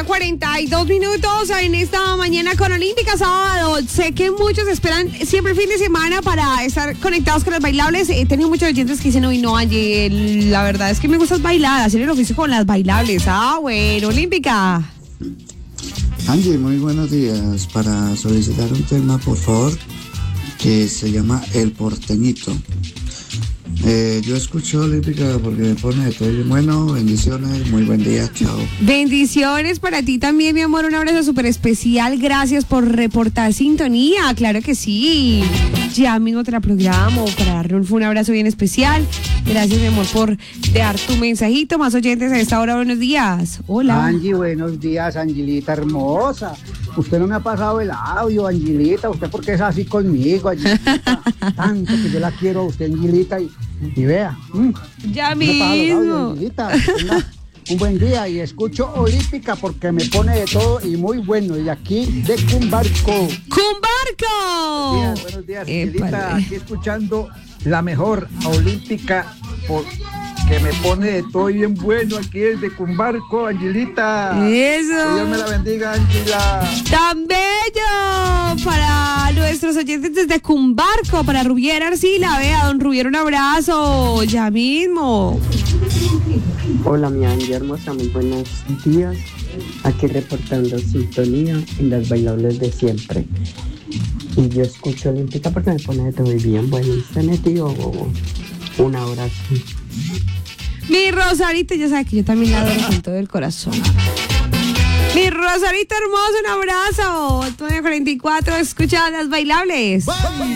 1:42 en esta mañana con Olímpica sábado. Sé que muchos esperan siempre el fin de semana para estar conectados con las bailables. He tenido muchos oyentes que dicen, uy, no, Angie, la verdad es que me gusta bailar, hacer el oficio con las bailables. Bueno, Olímpica. Angie, muy buenos días. Para solicitar un tema, por favor, que se llama El Porteñito. Yo escucho Olímpica porque me pone de todo bien. Bueno, bendiciones, muy buen día, chao. Bendiciones para ti también, mi amor, un abrazo súper especial, gracias por reportar sintonía, claro que sí, ya mismo te la programo para darle un abrazo bien especial, gracias, mi amor, por dar tu mensajito, más oyentes a esta hora, buenos días, hola. Angie, buenos días, Angelita hermosa. Usted no me ha pasado el audio, Angelita. ¿Usted por qué es así conmigo, Angelita? Tanto que yo la quiero a usted, Angelita. Y vea. Ya me ha pasado el audio, mismo. Angelita. Tenga un buen día y escucho Olímpica porque me pone de todo y muy bueno. Y aquí de Cumbarco. ¡Cumbarco! Buenos días, Angelita. Aquí escuchando la mejor Olímpica que me pone de todo y bien bueno aquí desde Cumbarco, Angelita. Eso. Que Dios me la bendiga, Angela. ¡Tan bello! Para nuestros oyentes desde Cumbarco, para Rubier Arcila, vea, don Rubier, un abrazo, ya mismo. Hola, mi Angie hermosa, muy buenos días. Aquí reportando sintonía en las bailables de siempre. Y yo escucho Olímpica porque me pone de todo y bien bueno. Y se metió un abrazo. Mi Rosarito, ya sabe que yo también la adoro con todo el corazón. Mi Rosarito hermoso, un abrazo. 9:44, escucha las bailables.